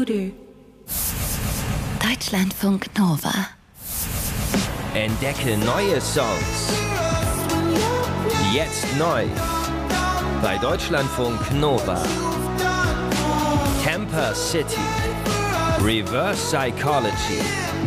Deutschlandfunk Nova. Entdecke neue Songs. Jetzt neu. Bei Deutschlandfunk Nova. Camper City. Reverse Psychology.